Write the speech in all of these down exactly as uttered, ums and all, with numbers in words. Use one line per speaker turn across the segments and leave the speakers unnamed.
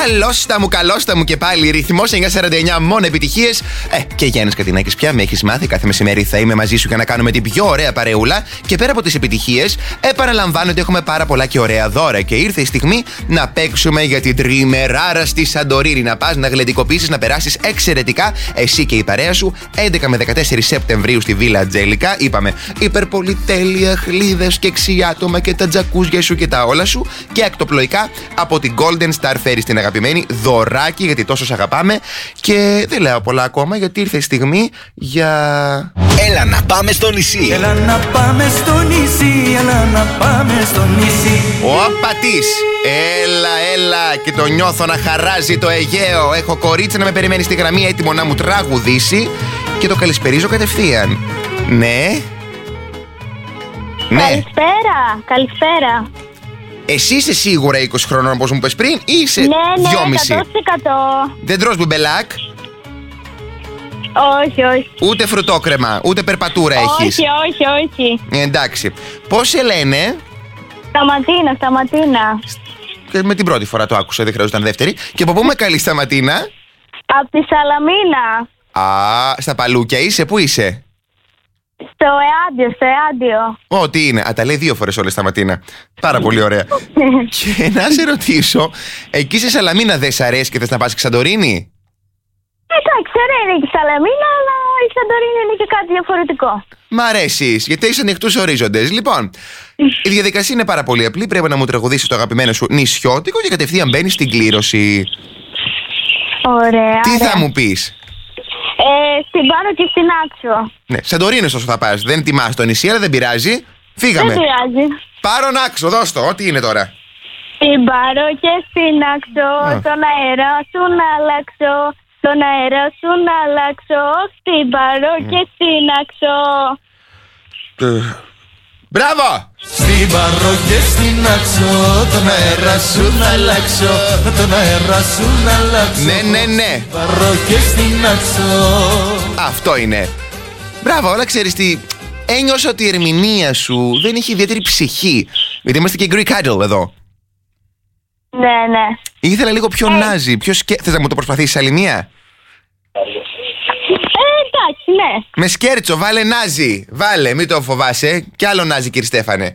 Καλώστα μου, καλώστα μου και πάλι. Ρυθμός εννιά σαράντα εννιά, μόνο επιτυχίες. Ε, και Γιάννης Κατινάκης, πια με έχεις μάθει. Κάθε μεσημέρι θα είμαι μαζί σου για να κάνουμε την πιο ωραία παρεούλα. Και πέρα από τις επιτυχίες, επαναλαμβάνω ότι έχουμε πάρα πολλά και ωραία δώρα. Και ήρθε η στιγμή να παίξουμε για την τριμεράρα στη Σαντορίνη. Να πας να γλεντικοποιήσεις, να περάσεις εξαιρετικά εσύ και η παρέα σου. έντεκα με δεκατέσσερις Σεπτεμβρίου στη Βίλα Ατζέλικα. Είπαμε υπερπολιτέλεια, χλίδες και έξι άτομα και τα τζακούζια σου και τα όλα σου. Και ακτοπλοϊκά από την Golden Star Ferry στην αγαπημένη, δωράκι γιατί τόσο σ' αγαπάμε. Και δεν λέω πολλά ακόμα γιατί ήρθε η στιγμή για...
Έλα να πάμε στο νησί.
Έλα να πάμε στο νησί, έλα να πάμε στο νησί.
Ο απατής, έλα, έλα και το νιώθω να χαράζει το Αιγαίο. Έχω κορίτσι να με περιμένει στη γραμμή έτοιμο να μου τραγουδήσει και το καλησπερίζω κατευθείαν. Ναι. Ναι.
Καλησπέρα, καλησπέρα.
Εσύ είσαι σίγουρα είκοσι χρονών όπως μου πες πριν ή είσαι
ναι, ναι,
δυόμισι?
εκατό τοις εκατό.
Δεν τρως μπιμπελάκ?
Όχι, όχι.
Ούτε φρουτόκρεμα, ούτε περπατούρα έχεις?
Όχι, όχι, όχι.
Ε, εντάξει. Πώς σε λένε?
Σταματίνα, Σταματίνα.
Και με την πρώτη φορά το άκουσα, δεν χρειάζονταν δεύτερη. Και από πού με καλείς, Σταματίνα?
Από τη Σαλαμίνα.
Α, στα Παλούκια είσαι, πού είσαι?
Στο Εάντιο, στο Εάντιο.
Ω, τι είναι. Α, τα λέει δύο φορές όλες, Σταματίνα. Πάρα πολύ ωραία. Και να σε ρωτήσω, εκεί σε Σαλαμίνα δεν σ' αρέσει και θες να πας Σαντορίνη?
Εντάξει, ωραία είναι και η Σαλαμίνα, αλλά η Σαντορίνη είναι και κάτι διαφορετικό.
Μ' αρέσεις, γιατί έχεις ανοιχτούς ορίζοντες. Λοιπόν, η διαδικασία είναι πάρα πολύ απλή. Πρέπει να μου τραγουδήσεις το αγαπημένο σου νησιώτικο και κατευθείαν μπαίνεις στην κλήρωση.
Ωραία.
Τι
ωραία.
θα μου πεις?
Ε, στην Πάρο και στην Άξο.
Ναι, Σαντορίνη όσο θα πας. Δεν τιμάς το νησί, αλλά δεν πειράζει. Φύγαμε.
Δεν πειράζει.
Πάρον Άξο, δώσ' το. Ό,τι είναι τώρα.
Στην Πάρο και στην Άξο,
Α.
τον αέρα σου να αλλάξω. Τον αέρα σου να αλλάξω. Στην Πάρο και στην Άξο.
Ε, Μπράβο!
Στην Πάρο και στην Άξο, τον αέρα σου να αλλάξω. Τον αέρα σου να αλλάξω.
Ναι, ναι, ναι.
Στην Πάρο και στην Άξο.
Αυτό είναι. Μπράβο, αλλά ξέρεις τι. Ένιωσα ότι η ερμηνεία σου δεν είχε ιδιαίτερη ψυχή. Γιατί είμαστε και Greek Idol εδώ.
Ναι, ναι.
Ήθελα λίγο πιο
Ε.
νάζι, πιο σκέ... Θες να μου το προσπαθήσεις άλλη μία?
Ε, εντάξει, ναι.
Με σκέρτσο, βάλε νάζι. Βάλε, μην το φοβάσαι. Κι άλλο νάζι, κύριε Στέφανε.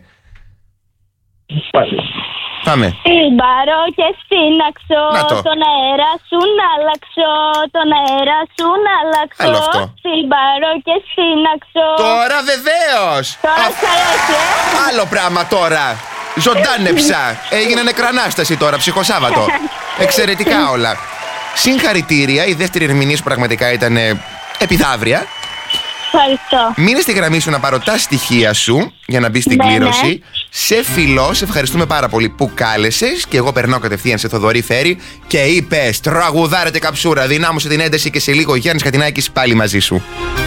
Πάμε.
Στην Πάρο και στην Άξο,
Να το.
τον αέρα σου να αλλάξω. Τον αέρα σου να αλλάξω.
Άλλο αυτό.
Στην Πάρο και στην Άξο.
Τώρα βεβαίως.
Τώρα
Α,
σ' αρέσει, ε?
Άλλο πράγμα τώρα. Ζωντάνεψα. Έγινε νεκρανάσταση τώρα, ψυχοσάββατο. Εξαιρετικά όλα. Συγχαρητήρια. Η δεύτερη ερμηνεία σου πραγματικά ήταν ε, επιδαύρια.
Ευχαριστώ.
Μείνε στη γραμμή σου να πάρω τα στοιχεία σου για να μπει στην
Ναι,
κλήρωση.
ναι.
Σε φιλώ, σε ευχαριστούμε πάρα πολύ που κάλεσες. Και εγώ περνάω κατευθείαν σε Θοδωρή Φέρη και είπες τραγουδάρετε καψούρα. Δυνάμωσε την ένταση και σε λίγο Γιάννης Κατινάκης πάλι μαζί σου.